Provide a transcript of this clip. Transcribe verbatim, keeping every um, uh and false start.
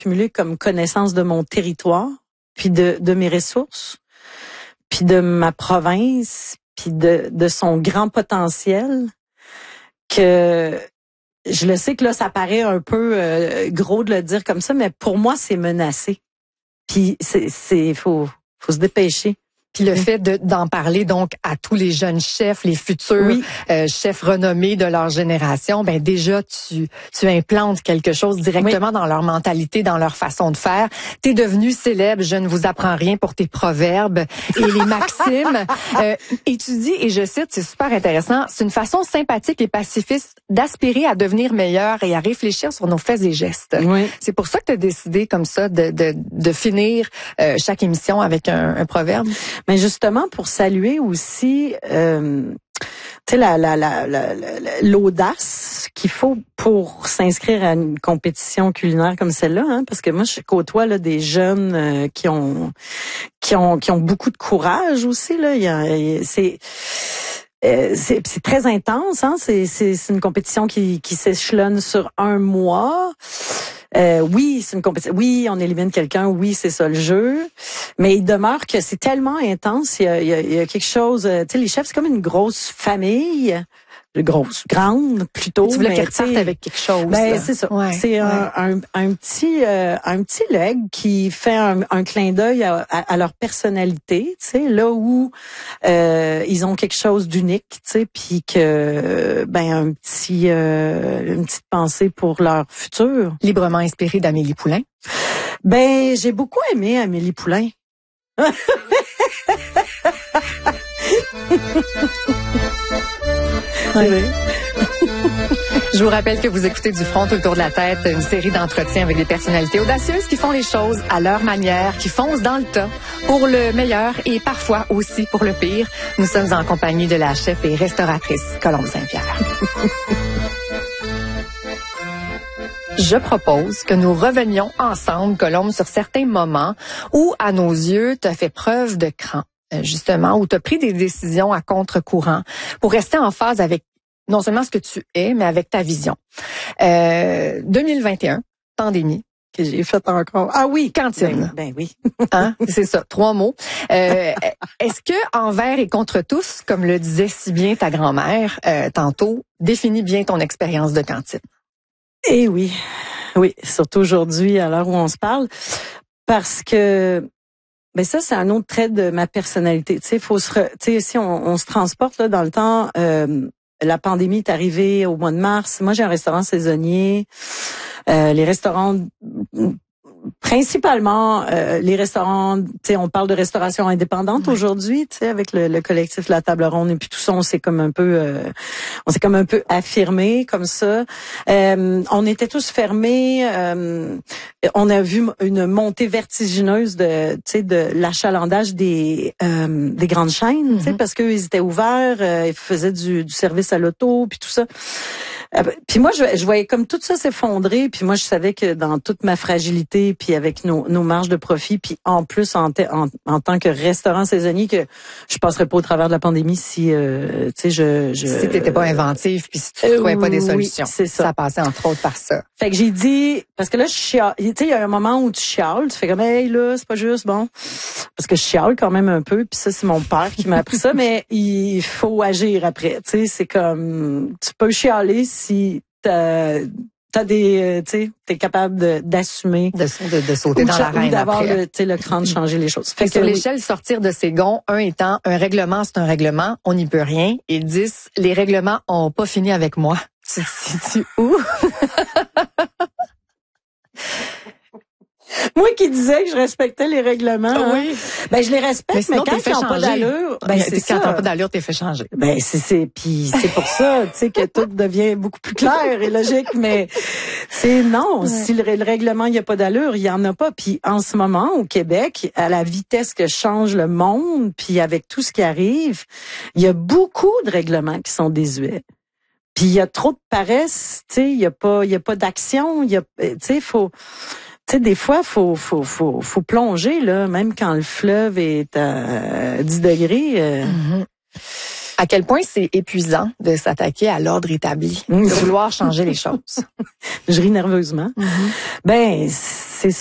accumulé comme connaissance de mon territoire, puis de, de mes ressources, puis de ma province, puis de, de son grand potentiel, que je le sais que là, ça paraît un peu euh, gros de le dire comme ça, mais pour moi, c'est menacé. Puis c'est, c'est, faut, faut se dépêcher. Puis le fait de, d'en parler donc à tous les jeunes chefs, les futurs oui. euh, chefs renommés de leur génération, ben déjà tu tu implantes quelque chose directement oui. dans leur mentalité, dans leur façon de faire. T'es devenu célèbre, je ne vous apprends rien pour tes proverbes et les maximes. euh, et tu dis, et je cite, c'est super intéressant, c'est une façon sympathique et pacifiste d'aspirer à devenir meilleur et à réfléchir sur nos faits et gestes. Oui. C'est pour ça que tu as décidé comme ça de de, de finir euh, chaque émission avec un, un proverbe. Mais justement pour saluer aussi, euh, tu sais la, la, la, la, la l'audace qu'il faut pour s'inscrire à une compétition culinaire comme celle-là, hein, parce que moi je côtoie là des jeunes euh, qui ont qui ont qui ont beaucoup de courage aussi là. Il y a, c'est Euh, c'est, c'est très intense, hein. C'est, c'est, c'est une compétition qui, qui s'échelonne sur un mois. Euh, oui, c'est une compétition. Oui, on élimine quelqu'un. Oui, c'est ça le jeu. Mais il demeure que c'est tellement intense. Il y a, il y a, il y a quelque chose. Tu sais, les chefs, c'est comme une grosse famille. Grosse, grande, plutôt. Tu voulais qu'elle reparte avec quelque chose. Ben, c'est ça. Ouais, c'est ouais. un, un, un petit, euh, un petit leg qui fait un, un clin d'œil à, à, à leur personnalité, tu sais, là où euh, ils ont quelque chose d'unique, tu sais, puis que ben un petit, euh, une petite pensée pour leur futur. Librement inspiré d'Amélie Poulain. Ben, j'ai beaucoup aimé Amélie Poulain. Oui. Je vous rappelle que vous écoutez Du front autour de la tête, une série d'entretiens avec des personnalités audacieuses qui font les choses à leur manière, qui foncent dans le tas pour le meilleur et parfois aussi pour le pire. Nous sommes en compagnie de la chef et restauratrice Colombe Saint-Pierre. Je propose que nous revenions ensemble, Colombe, sur certains moments où, à nos yeux, tu as fait preuve de cran. Justement, où tu as pris des décisions à contre-courant pour rester en phase avec non seulement ce que tu es, mais avec ta vision. Euh, deux mille vingt et un, pandémie. Que j'ai fait encore. Ah oui, cantine. Ben, ben oui. Hein? C'est ça, trois mots. Euh, est-ce que envers et contre tous, comme le disait si bien ta grand-mère euh, tantôt, définit bien ton expérience de cantine? Eh oui, oui, surtout aujourd'hui, à l'heure où on se parle, parce que ben ça, c'est un autre trait de ma personnalité. Tu sais, faut se, re... tu sais, si on, on se transporte là dans le temps, euh, la pandémie est arrivée au mois de mars. Moi, j'ai un restaurant saisonnier. Euh, les restaurants, principalement euh, les restaurants, tu sais, on parle de restauration indépendante oui. aujourd'hui, tu sais, avec le, le collectif La Table Ronde et puis tout ça, on s'est comme un peu, euh, on s'est comme un peu affirmé comme ça. Euh, on était tous fermés. Euh, on a vu une montée vertigineuse de, tu sais, de l'achalandage des euh, des grandes chaînes, mm-hmm. tu sais, parce qu'eux ils étaient ouverts, euh, ils faisaient du, du service à l'auto puis tout ça. Euh, puis moi, je, je voyais comme tout ça s'effondrer. Puis moi, je savais que dans toute ma fragilité, puis avec nos, nos marges de profit, puis en plus en, en, en tant que restaurant saisonnier, que je passerais pas au travers de la pandémie si, euh, tu sais, je, je. Si t'étais pas inventif, puis si tu euh, trouvais pas des solutions. Oui, c'est ça. Ça passait entre autres par ça. Fait que j'ai dit, parce que là, je chiale. Tu sais, il y a un moment où tu chiales, tu fais comme, hey là, c'est pas juste bon, parce que je chiale quand même un peu. Puis ça, c'est mon père qui m'a appris ça, mais il faut agir après. Tu sais, c'est comme, tu peux chialer si t'as, t'as des, tu sais, t'es capable de, d'assumer, de, de, de sauter dans l'arène, ou d'avoir après. le, tu sais, le cran de changer les choses. Fait que sur l'échelle, oui. Sortir de ses gonds, un étant un règlement, c'est un règlement, on n'y peut rien, et dix, les règlements ont pas fini avec moi. Tu te situes où? Moi qui disais que je respectais les règlements, hein, oui. Ben je les respecte, mais, mais quand ils n'ont pas d'allure, ben c'est quand ils n'ont pas d'allure, t'es fait changer. Ben c'est c'est puis c'est pour ça, tu sais, que tout devient beaucoup plus clair et logique. Mais c'est non, ouais. Si le, le règlement il y a pas d'allure, il y en a pas. Puis en ce moment au Québec, à la vitesse que change le monde, puis avec tout ce qui arrive, il y a beaucoup de règlements qui sont désuets. Puis il y a trop de paresse, tu sais, il y a pas il y a pas d'action, il y a, tu sais, faut. Tu sais, des fois, faut, faut, faut, faut plonger, là, même quand le fleuve est à dix degrés. Euh... Mm-hmm. À quel point c'est épuisant de s'attaquer à l'ordre établi, de vouloir changer les choses. Je ris nerveusement. Mm-hmm. Ben, c'est